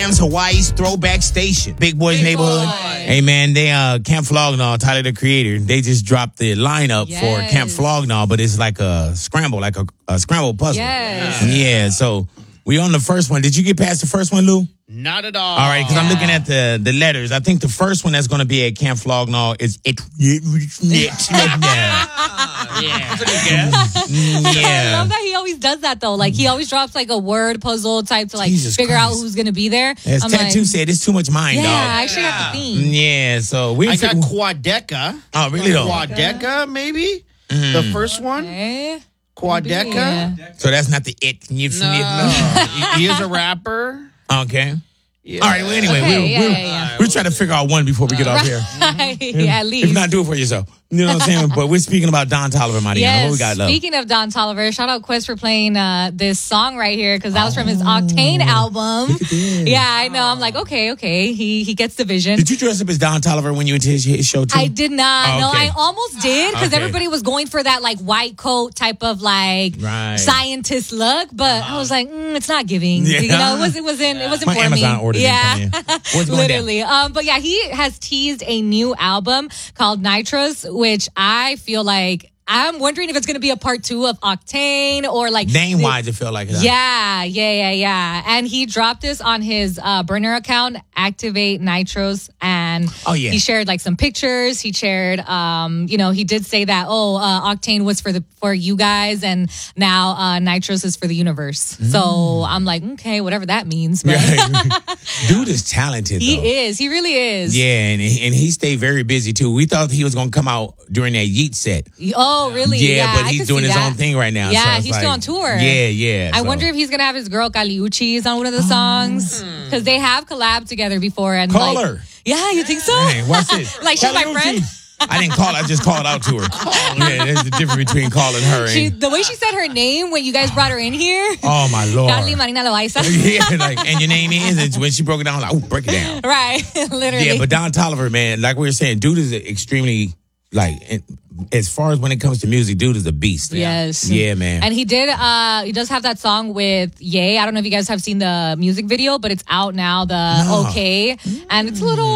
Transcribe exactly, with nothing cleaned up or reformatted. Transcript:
Sam's Hawaii's Throwback Station. Big Boys Big Neighborhood. Boy. Hey, man, they, uh, Camp Flog Gnaw, Tyler, the creator, they just dropped the lineup yes. for Camp Flog Gnaw, but it's like a scramble, like a, a scramble puzzle. Yes. Yeah, so we on the first one. Did you get past the first one, Lou? Not at all. All right, because yeah. I'm looking at the, the letters. I think the first one that's going to be at Camp Flog Gnaw is it. Yeah. That's a good guess. Yeah. I love that he always does that, though. Like, he always drops, like, a word puzzle type to, like, Jesus figure Christ. out who's going to be there. As I'm Tattoo like, said, it's too much mind, yeah, dog. I actually yeah. have the theme. Yeah, so we I got Quadeca. Oh, really, though? Quadeca, maybe? Mm. The first one? Okay. Quadeca? Yeah. So that's not the it. No. he, he is a rapper. Okay. Yeah. All right, well, anyway, Okay, we'll, yeah, we'll, yeah, yeah. we'll try to figure out one before we get off here. Right, yeah, at least. If not, do it for yourself. You know what I'm saying? But we're speaking about Don Toliver, Mariana. Yes, What we got, love? speaking of Don Toliver, shout out Quest for playing uh, this song right here because that was from his Octane album. Yeah, I know. I'm like, okay, okay. He he gets the vision. Did you dress up as Don Toliver when you went to his, his show, too? I did not. Oh, no, okay. I almost did because Okay. everybody was going for that like white coat type of like Right. scientist look, but I was like, mm, it's not giving. Yeah. You know, it was it wasn't it wasn't My for Amazon me. order yeah, didn't come in. What's going literally. Um, but yeah, he has teased a new album called Nitrous, which I feel like. I'm wondering if it's going to be a part two of Octane or like Name wise, it felt like that. Yeah, yeah, yeah, yeah. And he dropped this on his uh, burner account, Activate Nitros, and Oh, yeah. he shared like some pictures. He shared, um, you know, he did say that oh, uh, Octane was for the for you guys, and now uh, Nitros is for the universe. Mm. So I'm like, okay, whatever that means. But Dude is talented, he though. is. He really is. Yeah, and he, and he stayed very busy, too. We thought he was going to come out during that Yeet set. Oh, really? Yeah, Yeah, but I he's could doing see his that. own thing right now. Yeah, so it's he's still like- on tour. Yeah, yeah. I so. wonder if he's gonna have his girl Caliuchis on one of the songs because they have collabed together before. And Call like, her. Yeah, you think so? Hey, what's this? Like, she's my Caliucci. friend? I didn't call. I just called out to her. Yeah, there's the difference between calling her She, and. the way she said her name when you guys brought her in here. Oh my lord. Carly Marina Loaiza. Yeah, like, and your name is. And when she broke it down, I was like, oh, break it down. Right, literally. Yeah, but Don Toliver, man, like we were saying, dude is extremely like. As far as when it comes to music, dude is a beast. Yes. Yeah, man. And he did, uh, he does have that song with Ye. I don't know if you guys have seen the music video, but it's out now, the No. Okay. And it's a little